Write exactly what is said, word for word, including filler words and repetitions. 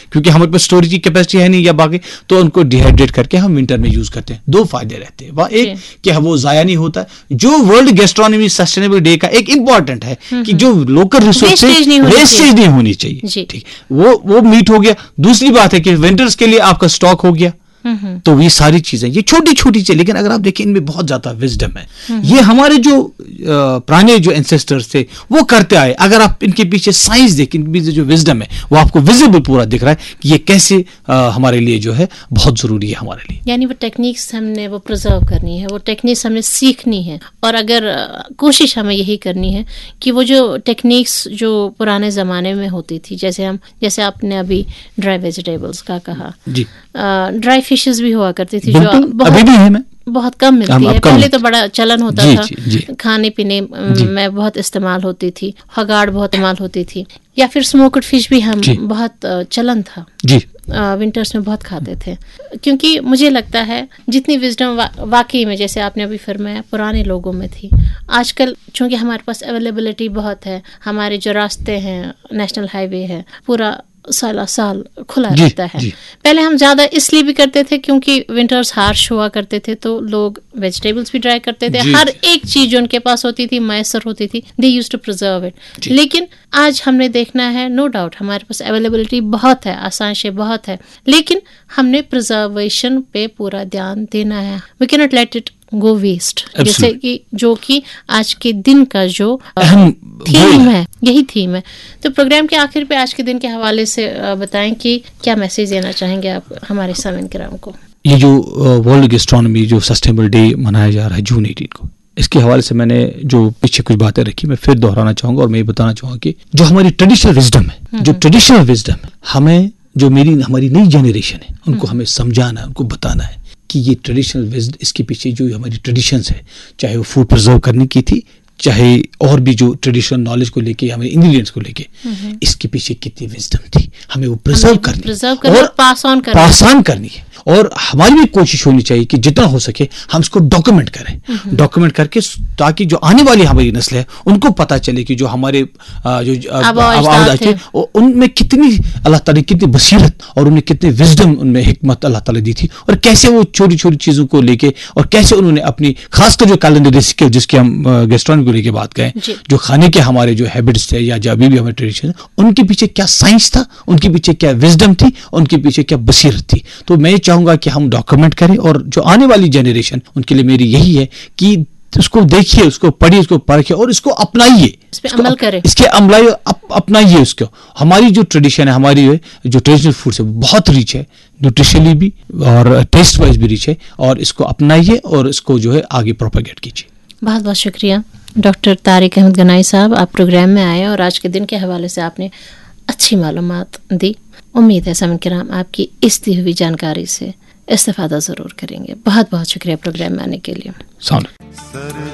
क्योंकि हमारे पास स्टोरेज की कैपेसिटी है नहीं या बाकी, तो उनको डिहाइड्रेट करके हम विंटर में यूज करते हैं। दो फायदे रहते हैं, एक कि वो जाया नहीं होता, जो वर्ल्ड गैस्ट्रोनॉमी सस्टेनेबल डे का एक इंपॉर्टेंट है कि जो लोकल रिसोर्स वेस्टेज नहीं होनी चाहिए, ठीक, वो वो मीट हो गया। दूसरी बात है कि विंटर्स के लिए आपका स्टॉक हो गया। तो ये सारी चीजें, ये छोटी छोटी चीजें, लेकिन अगर आप देखें इनमें बहुत ज्यादा विजडम है। ये हमारे जो पुराने जो एंसेस्टर्स थे वो करते आए। अगर आप इनके पीछे साइंस देखें, इनके पीछे जो विजडम है वो आपको विजिबल पूरा दिख रहा है कि ये कैसे आ, हमारे लिए जो है बहुत जरूरी है हमारे लिए। यानी वो टेक्निक्स हमने वो प्रिजर्व करनी है, वो टेक्निक्स हमने सीखनी है, और अगर कोशिश हमें यही करनी है कि वो जो टेक्निक्स जो पुराने जमाने में होती थी, जैसे हम जैसे आपने अभी ड्राई वेजिटेबल्स का कहा, जी, ड्राई फिशेस भी हुआ करती थी जो अभी भी है, मैं बहुत कम मिलती है। पहले तो बड़ा चलन होता जी, था, जी, जी, खाने पीने में बहुत इस्तेमाल होती थी, हगाड़ बहुत इस्तेमाल होती थी, या फिर स्मोक्ड फिश भी हम बहुत चलन था जी, विंटर्स में बहुत खाते थे। क्योंकि मुझे लगता है जितनी विजडम वा, वाकई में जैसे आपने अभी फरमाया पुराने लोगों में थी, आजकल चूंकि हमारे पास अवेलेबिलिटी बहुत है, हमारे जो रास्ते हैं, नेशनल हाईवे है, पूरा साला साल खुला रहता है। पहले हम ज्यादा इसलिए भी करते थे क्योंकि विंटर्स हार्श हुआ करते थे, तो लोग वेजिटेबल्स भी ड्राई करते थे, हर एक चीज जो उनके पास होती थी मैसर होती थी, they used to preserve it. लेकिन आज हमने देखना है, नो डाउट हमारे पास अवेलेबिलिटी बहुत है, आसाइशें बहुत है, लेकिन हमने प्रिजर्वेशन पे पूरा ध्यान देना है। We can not let it go waste, जैसे कि जो कि आज के दिन का जो थीम है, यही थीम है। तो प्रोग्राम के आखिर पे आज के दिन के हवाले से बताएं कि क्या मैसेज देना चाहेंगे आप हमारे सामीन किराम को। ये जो वर्ल्ड गैस्ट्रोनॉमी जो सस्टेनेबल डे मनाया जा रहा है जून अठारह को, इसके हवाले से मैंने जो पीछे कुछ बातें रखी, मैं फिर दोहराना चाहूंगा और मैं ये बताना चाहूंगा कि जो हमारी ट्रेडिशनल विजडम है, जो ट्रेडिशनल विजडम है, हमें जो मेरी हमारी नई जनरेशन है उनको हमें समझाना है, उनको बताना है कि ये ट्रेडिशनल विजडम, इसके पीछे जो हमारी ट्रेडिशंस है, चाहे वो फूड प्रिजर्व करने की थी, चाहे और भी जो ट्रेडिशनल नॉलेज को लेके, हमारे इंग्रेडिएंट्स को लेके, इसके पीछे कितनी विजडम थी, हमें वो प्रिजर्व करनी और पास ऑन करनी पास ऑन करनी है। और हमारी भी कोशिश होनी चाहिए कि जितना हो सके हम इसको डॉक्यूमेंट करें, डॉक्यूमेंट करके, ताकि जो आने वाली हमारी नस्ल है उनको पता चले कि जो हमारे जो आवाज थे उनमें कितनी अल्लाह ताला ने कितनी बसीरत और उन्हें कितनी विजडम, उनमें हिकमत अल्लाह ताला दी थी, और कैसे वो छोटी छोटी चीजों को लेके, और कैसे उन्होंने अपनी खासकर जो कैलेंडर रेसिपी जिसके हम गैस्ट्रोनॉमी को लेके बात करें, जो खाने के हमारे जो हैबिट्स थे या जो अभी भी हमारे ट्रेडिशन, उनके पीछे क्या साइंस था, उनके पीछे क्या विजडम थी, उनके पीछे क्या बसीरत थी। तो मैं चाहूंगा कि हम डॉक्यूमेंट करें, और जो आने वाली जनरेशन उनके लिए मेरी यही है कि उसको देखिए, उसको पढ़िए, उसको परखिए और इसको अपनाइए, इस पे अमल करें, इसके अमलाइए, अप, अपनाइए उसको। हमारी जो ट्रेडिशन है, हमारी जो ट्रेडिशनल फूड है बहुत रिच है, न्यूट्रिशनली भी और टेस्ट वाइज भी रिच है, और इसको अपनाइए और इसको जो है आगे प्रोपेगेट कीजिए। बहुत बहुत शुक्रिया डॉक्टर तारिक अहमद गनाई साहब, आप प्रोग्राम में आए और आज के दिन के हवाले से आपने अच्छी मालूमात दी। उम्मीद है सामीन किराम आपकी इस दी हुई जानकारी से इस्तेफादा जरूर करेंगे। बहुत बहुत शुक्रिया प्रोग्राम में आने के लिए।